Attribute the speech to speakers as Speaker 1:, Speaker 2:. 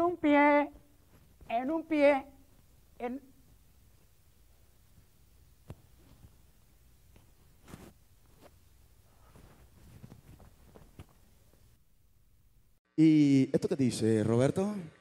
Speaker 1: un pie, en un pie, en...
Speaker 2: ¿Y esto qué dice, Roberto?